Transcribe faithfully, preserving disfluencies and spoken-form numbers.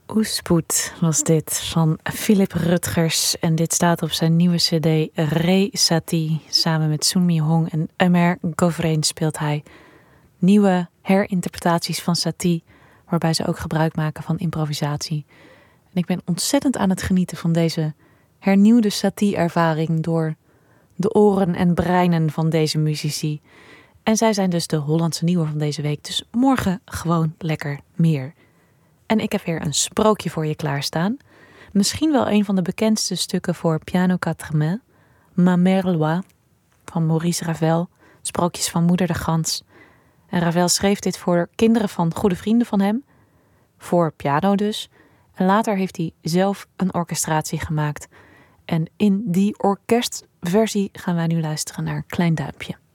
Oespoed was dit van Philip Rutgers. En dit staat op zijn nieuwe cd Re Satie. Samen met Sunmi Hong en Amer Govrain speelt hij nieuwe herinterpretaties van Satie, waarbij ze ook gebruik maken van improvisatie. En ik ben ontzettend aan het genieten van deze hernieuwde Satie-ervaring door de oren en breinen van deze muzici. En zij zijn dus de Hollandse nieuwe van deze week. Dus morgen gewoon lekker meer. En ik heb weer een sprookje voor je klaarstaan. Misschien wel een van de bekendste stukken voor piano quatre mains. Ma Mère Lois van Maurice Ravel. Sprookjes van Moeder de Gans. En Ravel schreef dit voor kinderen van goede vrienden van hem. Voor piano dus. En later heeft hij zelf een orchestratie gemaakt. En in die orkestversie gaan wij nu luisteren naar Klein Duimpje.